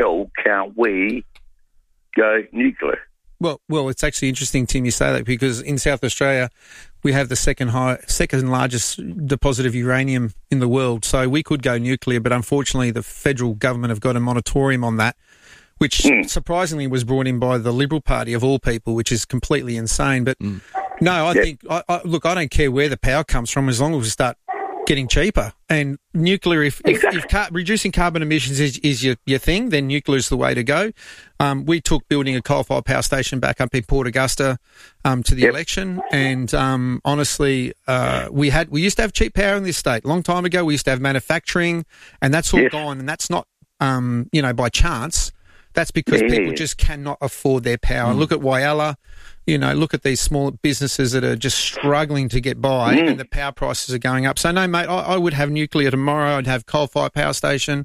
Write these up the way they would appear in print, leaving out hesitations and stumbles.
hell can't we go nuclear? Well, it's actually interesting, Tim, you say that, because in South Australia we have the second largest deposit of uranium in the world. So we could go nuclear, but unfortunately the federal government have got a moratorium on that, which surprisingly was brought in by the Liberal Party of all people, which is completely insane. But no, I think, look, I don't care where the power comes from as long as we start getting cheaper. And nuclear, if reducing carbon emissions is your thing, then nuclear is the way to go. We took building a coal-fired power station back up in Port Augusta to the election, and honestly, we used to have cheap power in this state. A long time ago, we used to have manufacturing, and that's all gone, and that's not, by chance. That's because people just cannot afford their power. Look at Whyalla. Look at these small businesses that are just struggling to get by, and the power prices are going up. So, no, mate, I would have nuclear tomorrow. I'd have coal-fired power station.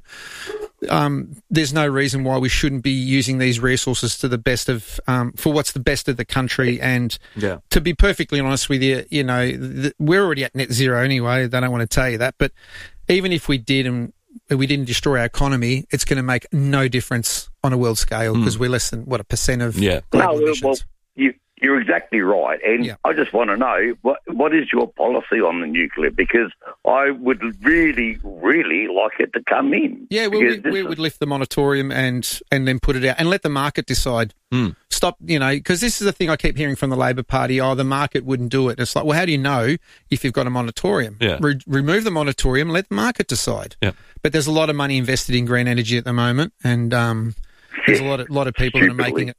There's no reason why we shouldn't be using these resources to the best of, for what's the best of the country. And to be perfectly honest with you, we're already at net zero anyway. They don't want to tell you that. But even if we did and we didn't destroy our economy, it's going to make no difference on a world scale, because we're less than, what, 1% of global emissions. You're exactly right, and I just want to know what is your policy on the nuclear, because I would really, really like it to come in. Yeah, we would lift the moratorium and then put it out and let the market decide. Stop, because this is the thing I keep hearing from the Labor Party. The market wouldn't do it. It's like, well, how do you know if you've got a moratorium? Yeah. Remove the moratorium, let the market decide. Yeah. But there's a lot of money invested in green energy at the moment, and there's a lot of people that are making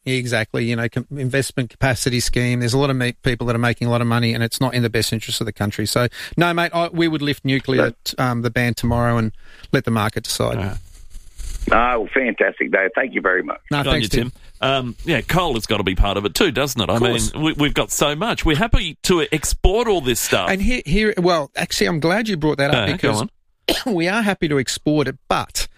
investment capacity scheme. There's a lot of people that are making a lot of money, and it's not in the best interest of the country. So, no, mate, we would lift nuclear, the ban tomorrow, and let the market decide. Oh, fantastic, Dave. Thank you very much. No, thanks, Tim. Coal has got to be part of it too, doesn't it? I mean, we've got so much. We're happy to export all this stuff. And here, well, actually, I'm glad you brought that up, because we are happy to export it, but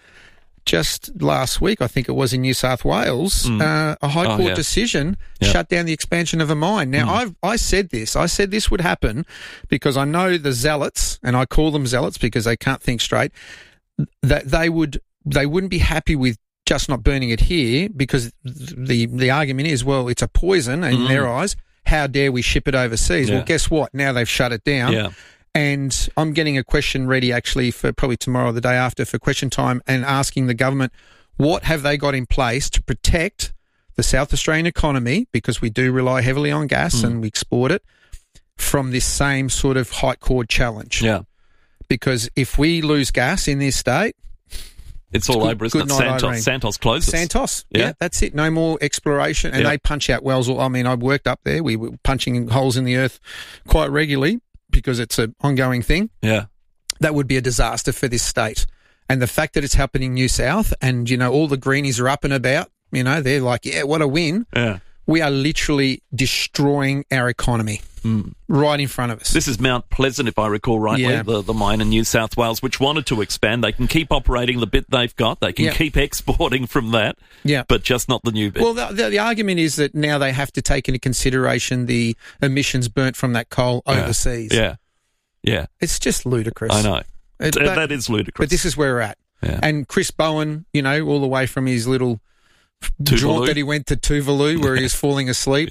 just last week, I think it was in New South Wales, a High Court decision shut down the expansion of a mine. Now, I said this would happen because I know the zealots, and I call them zealots because they can't think straight, that they wouldn't be happy with just not burning it here, because the argument is, well, it's a poison in their eyes. How dare we ship it overseas? Yeah. Well, guess what? Now they've shut it down. Yeah. And I'm getting a question ready actually for probably tomorrow or the day after for question time, and asking the government, what have they got in place to protect the South Australian economy, because we do rely heavily on gas and we export it, from this same sort of High Court challenge. Yeah. Because if we lose gas in this state, it's all over, isn't it? Santos closes. Santos, yeah, that's it. No more exploration. And they punch out wells. I mean, I worked up there. We were punching holes in the earth quite regularly, because it's an ongoing thing. Yeah. That would be a disaster for this state. And the fact that it's happening in New South, and, all the greenies are up and about, they're like, yeah, what a win. Yeah. We are literally destroying our economy right in front of us. This is Mount Pleasant, if I recall rightly, the mine in New South Wales, which wanted to expand. They can keep operating the bit they've got. They can keep exporting from that, but just not the new bit. Well, the argument is that now they have to take into consideration the emissions burnt from that coal overseas. Yeah. It's just ludicrous. I know. That is ludicrous. But this is where we're at. Yeah. And Chris Bowen, all the way from his little jaunt that he went to Tuvalu, where he was falling asleep,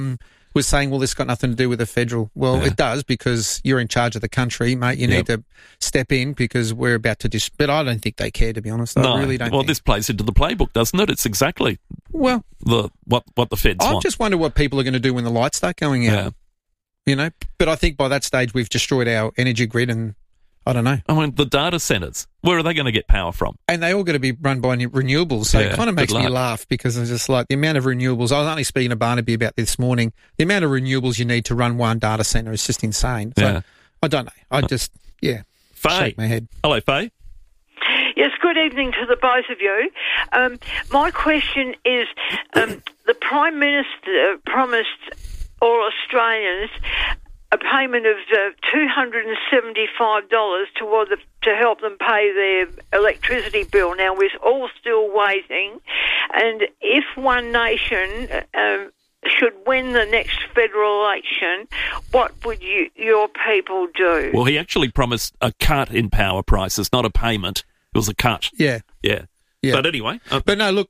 was saying, well, this got nothing to do with the federal. Well, it does, because you're in charge of the country, mate. You need to step in, because we're about to but I don't think they care, to be honest. I really don't think. This plays into the playbook, doesn't it? It's exactly what the feds want. I just wonder what people are going to do when the lights start going out. But I think by that stage we've destroyed our energy grid, and I don't know. I mean, the data centres, where are they going to get power from? And they all got to be run by renewables. So it kind of makes me laugh, because it's just like the amount of renewables. I was only speaking to Barnaby about this morning. The amount of renewables you need to run one data centre is just insane. So I don't know. I just, Faye. shake my head. Hello, Faye. Yes, good evening to the both of you. My question is, the Prime Minister promised all Australians a payment of $275 to help them pay their electricity bill. Now, we're all still waiting, and if One Nation should win the next federal election, what would your people do? Well, he actually promised a cut in power prices, not a payment. It was a cut. Yeah. Yeah. But anyway. But no, look,